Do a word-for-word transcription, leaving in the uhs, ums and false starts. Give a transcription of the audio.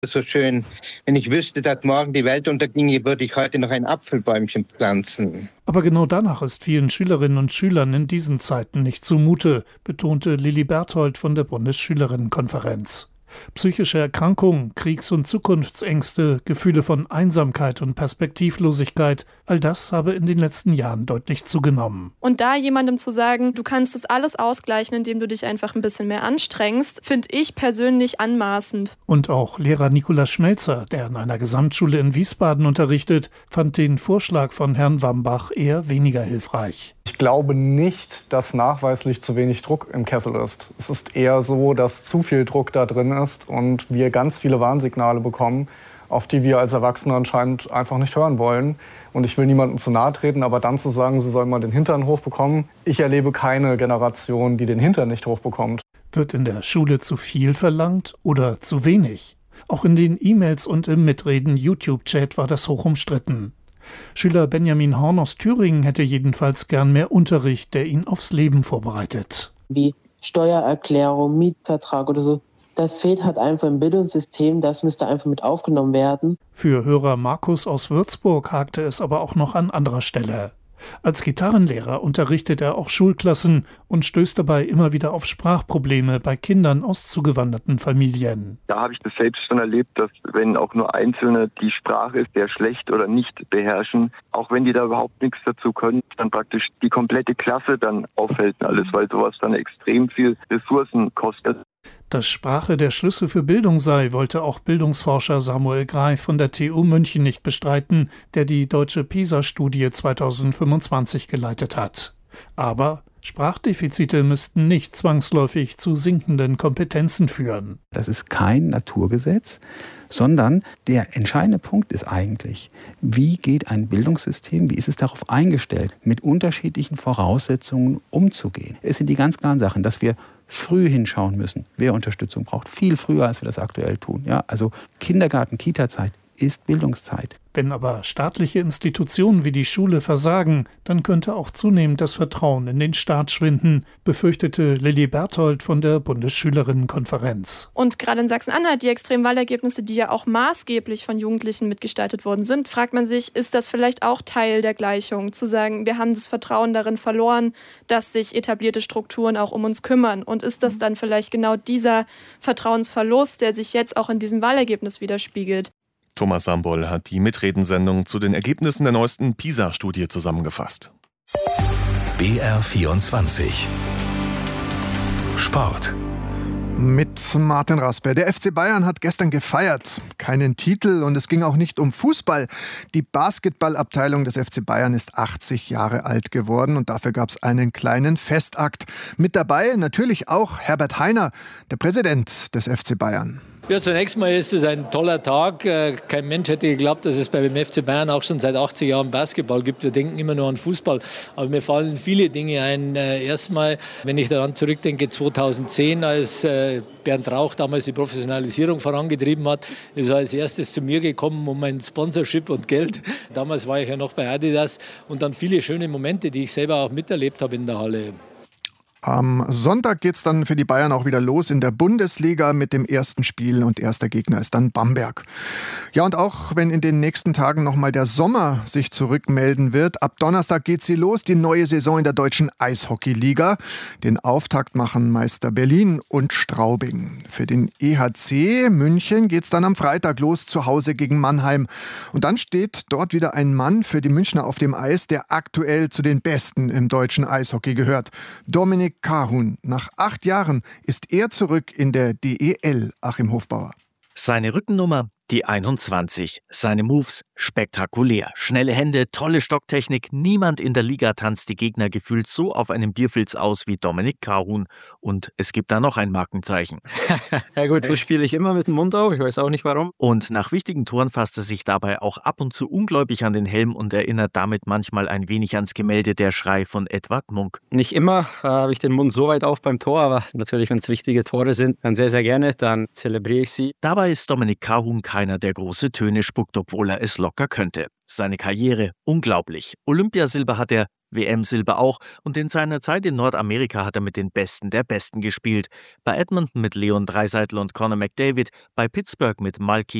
So schön. Wenn ich wüsste, dass morgen die Welt unterginge, würde ich heute noch ein Apfelbäumchen pflanzen. Aber genau danach ist vielen Schülerinnen und Schülern in diesen Zeiten nicht zumute, betonte Lilli Berthold von der Bundesschülerinnenkonferenz. Psychische Erkrankungen, Kriegs- und Zukunftsängste, Gefühle von Einsamkeit und Perspektivlosigkeit, all das habe in den letzten Jahren deutlich zugenommen. Und da jemandem zu sagen, du kannst das alles ausgleichen, indem du dich einfach ein bisschen mehr anstrengst, finde ich persönlich anmaßend. Und auch Lehrer Nikolaus Schmelzer, der an einer Gesamtschule in Wiesbaden unterrichtet, fand den Vorschlag von Herrn Wambach eher weniger hilfreich. Ich glaube nicht, dass nachweislich zu wenig Druck im Kessel ist. Es ist eher so, dass zu viel Druck da drin ist und wir ganz viele Warnsignale bekommen, auf die wir als Erwachsene anscheinend einfach nicht hören wollen. Und ich will niemandem zu nahe treten, aber dann zu sagen, sie sollen mal den Hintern hochbekommen. Ich erlebe keine Generation, die den Hintern nicht hochbekommt. Wird in der Schule zu viel verlangt oder zu wenig? Auch in den E-Mails und im Mitreden-YouTube-Chat war das hoch umstritten. Schüler Benjamin Horn aus Thüringen hätte jedenfalls gern mehr Unterricht, der ihn aufs Leben vorbereitet. Wie Steuererklärung, Mietvertrag oder so. Das fehlt halt einfach im Bildungssystem, das müsste einfach mit aufgenommen werden. Für Hörer Markus aus Würzburg hakte es aber auch noch an anderer Stelle. Als Gitarrenlehrer unterrichtet er auch Schulklassen und stößt dabei immer wieder auf Sprachprobleme bei Kindern aus zugewanderten Familien. Da habe ich das selbst schon erlebt, dass wenn auch nur Einzelne die Sprache sehr schlecht oder nicht beherrschen, auch wenn die da überhaupt nichts dazu können, dann praktisch die komplette Klasse dann auffällt alles, weil sowas dann extrem viel Ressourcen kostet. Dass Sprache der Schlüssel für Bildung sei, wollte auch Bildungsforscher Samuel Greif von der T U München nicht bestreiten, der die deutsche PISA-Studie zweitausendfünfundzwanzig geleitet hat. Aber Sprachdefizite müssten nicht zwangsläufig zu sinkenden Kompetenzen führen. Das ist kein Naturgesetz, sondern der entscheidende Punkt ist eigentlich, wie geht ein Bildungssystem, wie ist es darauf eingestellt, mit unterschiedlichen Voraussetzungen umzugehen. Es sind die ganz klaren Sachen, dass wir früh hinschauen müssen, wer Unterstützung braucht, viel früher, als wir das aktuell tun. Ja, also Kindergarten, Kita-Zeit ist Bildungszeit. Wenn aber staatliche Institutionen wie die Schule versagen, dann könnte auch zunehmend das Vertrauen in den Staat schwinden, befürchtete Lilli Berthold von der Bundesschülerinnenkonferenz. Und gerade in Sachsen-Anhalt, die extremen Wahlergebnisse, die ja auch maßgeblich von Jugendlichen mitgestaltet worden sind, fragt man sich, ist das vielleicht auch Teil der Gleichung? Zu sagen, wir haben das Vertrauen darin verloren, dass sich etablierte Strukturen auch um uns kümmern. Und ist das dann vielleicht genau dieser Vertrauensverlust, der sich jetzt auch in diesem Wahlergebnis widerspiegelt? Thomas Sambol hat die Mitredensendung zu den Ergebnissen der neuesten PISA-Studie zusammengefasst. B R vierundzwanzig Sport. Mit Martin Rasper. Der F C Bayern hat gestern gefeiert. Keinen Titel und es ging auch nicht um Fußball. Die Basketballabteilung des F C Bayern ist achtzig Jahre alt geworden und dafür gab es einen kleinen Festakt. Mit dabei natürlich auch Herbert Hainer, der Präsident des F C Bayern. Ja, zunächst mal ist es ein toller Tag. Kein Mensch hätte geglaubt, dass es beim F C Bayern auch schon seit achtzig Jahren Basketball gibt. Wir denken immer nur an Fußball. Aber mir fallen viele Dinge ein. Erstmal, wenn ich daran zurückdenke, zweitausendzehn, als Bernd Rauch damals die Professionalisierung vorangetrieben hat, ist er als erstes zu mir gekommen um ein Sponsorship und Geld. Damals war ich ja noch bei Adidas. Und dann viele schöne Momente, die ich selber auch miterlebt habe in der Halle. Am Sonntag geht's dann für die Bayern auch wieder los in der Bundesliga mit dem ersten Spiel und erster Gegner ist dann Bamberg. Ja, und auch wenn in den nächsten Tagen nochmal der Sommer sich zurückmelden wird, ab Donnerstag geht sie los, die neue Saison in der deutschen Eishockeyliga. Den Auftakt machen Meister Berlin und Straubing. Für den E H C München geht's dann am Freitag los, zu Hause gegen Mannheim. Und dann steht dort wieder ein Mann für die Münchner auf dem Eis, der aktuell zu den Besten im deutschen Eishockey gehört. Dominik Kahun. Nach acht Jahren ist er zurück in der D E L, Achim Hofbauer. Seine Rückennummer, die einundzwanzig. Seine Moves, spektakulär. Schnelle Hände, tolle Stocktechnik. Niemand in der Liga tanzt die Gegner gefühlt so auf einem Bierfilz aus wie Dominik Kahun. Und es gibt da noch ein Markenzeichen. Ja gut, so spiele ich immer mit dem Mund auf. Ich weiß auch nicht warum. Und nach wichtigen Toren fasst er sich dabei auch ab und zu ungläubig an den Helm und erinnert damit manchmal ein wenig ans Gemälde Der Schrei von Edvard Munch. Nicht immer äh, habe ich den Mund so weit auf beim Tor, aber natürlich, wenn es wichtige Tore sind, dann sehr, sehr gerne, dann zelebriere ich sie. Dabei ist Dominik Kahun keiner, der große Töne spuckt, obwohl er es locker könnte. Seine Karriere unglaublich. Olympiasilber hat er, W M-Silber auch, und in seiner Zeit in Nordamerika hat er mit den Besten der Besten gespielt. Bei Edmonton mit Leon Draisaitl und Connor McDavid, bei Pittsburgh mit Malky